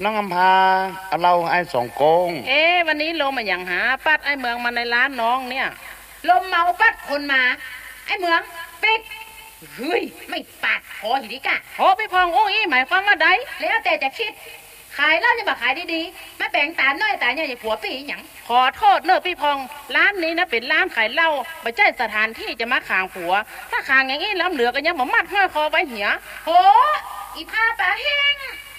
น้องอำพาเอาเราไอ้สองโกงวันนี้ลมมาอย่างหาปัดไอ้เมืองมาในร้านน้องเนี่ยลมเมาปัดคนมาไอ้เมืองปิดเฮ้ยไม่ปัดขอหิดิกะโอ้พี่พองโอ้ยหมายความว่าใดแล้วแต่จะคิดขายเหล้าจะมาขายดีๆมาแบ่งตาน้อยตาเนี่ยอย่าผัวปีหยังขอโทษเนอะพี่พองร้านนี้นะเป็นร้านขายเหล้าไม่ใช่สถานที่จะมาขางผัวถ้าขางอย่างนี้ล้ำเหลือกันยังมามัดห้อยคอไว้เหียโหอีผ้าปลาแห้ง